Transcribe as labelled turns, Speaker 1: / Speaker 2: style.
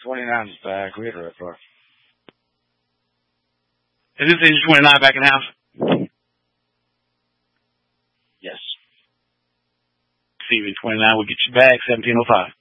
Speaker 1: 29 is back. We hit her that far.
Speaker 2: Is this engine 29 back in the house?
Speaker 1: Yes.
Speaker 2: CV 29 will get you back, 1705.